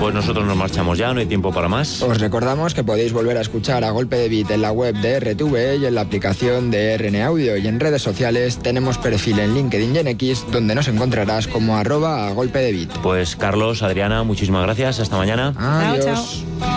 Pues nosotros nos marchamos ya, no hay tiempo para más. Os recordamos que podéis volver a escuchar A Golpe de Beat en la web de RTV y en la aplicación de RN Audio, y en redes sociales tenemos perfil en LinkedIn y en X, donde nos encontrarás como @agolpedebeat. Pues Carlos, Adriana, muchísimas gracias, hasta mañana. Adiós. Chao, chao.